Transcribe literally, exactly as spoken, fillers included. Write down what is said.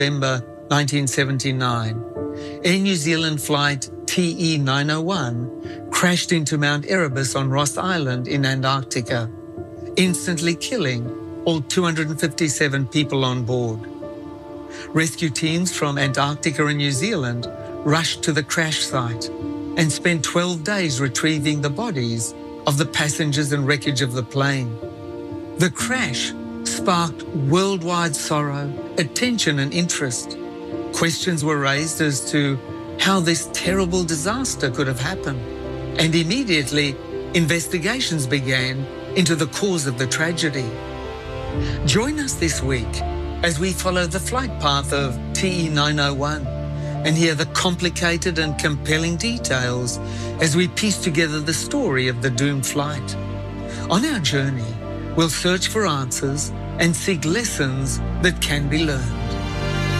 November nineteen seventy-nine, Air New Zealand flight T E nine oh one crashed into Mount Erebus on Ross Island in Antarctica, instantly killing all two hundred fifty-seven people on board. Rescue teams from Antarctica and New Zealand rushed to the crash site and spent twelve days retrieving the bodies of the passengers and wreckage of the plane. The crash sparked worldwide sorrow, attention and interest. Questions were raised as to how this terrible disaster could have happened, and immediately investigations began into the cause of the tragedy. Join us this week as we follow the flight path of T E nine oh one and hear the complicated and compelling details as we piece together the story of the doomed flight. On our journey, we'll search for answers and seek lessons that can be learned.